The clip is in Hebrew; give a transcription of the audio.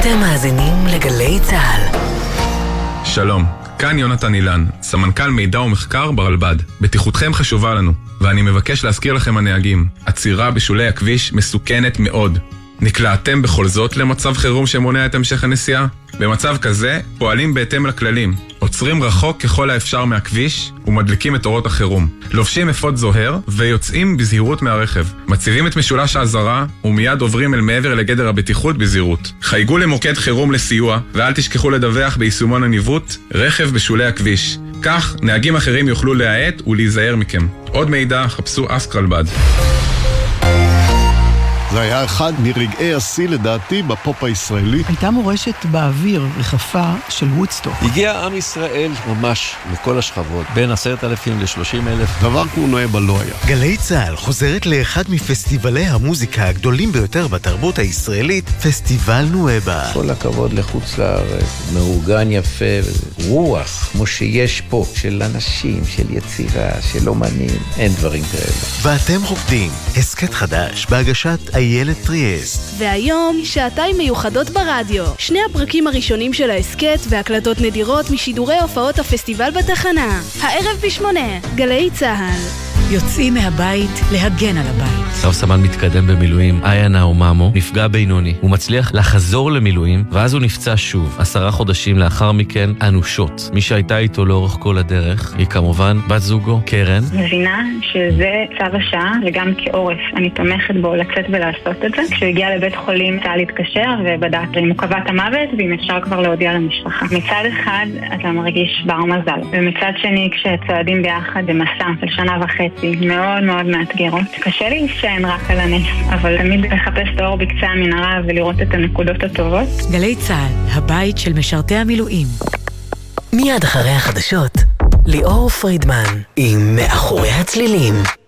אתם מאזינים לגלי צהל. שלום, כאן יונתן אילן, סמנכ"ל מידע ומחקר ברלב"ד. בטיחותכם חשובה לנו, ואני מבקש להזכיר לכם הנהגים, עצירה בשולי הכביש מסוכנת מאוד. נקלעתם בכל זאת למצב חירום שמונע את המשך הנסיעה? במצב כזה פועלים בהתאם לכללים, עוצרים רחוק ככל האפשר מהכביש ומדליקים את אורות החירום, לובשים אפוד זוהר ויוצאים בזהירות מהרכב, מציבים את משולש האזהרה ומיד עוברים אל מעבר לגדר הבטיחות בזהירות. חייגו למוקד חירום לסיוע ואל תשכחו לדווח ביישומון הניווט רכב בשולי הכביש, כך נהגים אחרים יוכלו להאט ולהיזהר מכם. עוד מידע חפשו אסק רלב"ד. זה היה אחד מרגעי השיא לדעתי בפופ הישראלי. הייתה מורשת באוויר רחפה של וודסטוק. הגיע עם ישראל ממש מכל השכבות, בין 10,000 ל-30,000. דבר כמו נואבה לא היה. גלי צהל חוזרת לאחד מפסטיבלי המוזיקה הגדולים ביותר בתרבות הישראלית, פסטיבל נואבה. כל הכבוד לחוץ לארץ, מאורגן יפה, רוח כמו שיש פה, של אנשים, של יצירה, של אומנים, אין דברים כאלה. ואתם רוקדים, הסקט חדש בהגשת איילת טריאסט. והיום, שעתיים מיוחדות ברדיו. 2 הפרקים הראשונים של ההסקט והקלטות נדירות משידורי הופעות הפסטיבל בתחנה. הערב ב8, גלי צהל. יוצאים מהבית להגן על הבית. רב סמל מתקדם במילואים, איה נאוממו, נפגע בינוני. הוא מצליח לחזור למילואים, ואז הוא נפצע שוב. 10 חודשים לאחר מכן, אנושות. מי שהייתה איתו לאורך כל הדרך, היא כמובן בת זוגו, קרן. מבינה שזה צו השעה, וגם כעורף. אני תומכת בו לצאת ולעשות את זה. כשהוא הגיע לבית חולים, צה"ל להתקשר ובדק אם הוא קבע את המוות, ואם אפשר כבר להודיע למשפחה. מצד אחד, אתה מרגיש בר מזל. ומצד שני, כשצועדים ביחד במסע של 1.5, מאוד מאוד מאתגרות. קשה לי שאין רק על הנס, אבל תמיד לחפש את האור בקצה המנהרה ולראות את הנקודות הטובות. גלי צהל, הבית של משרתי המילואים. מיד אחרי החדשות, ליאור פרידמן עם מאחורי הצלילים.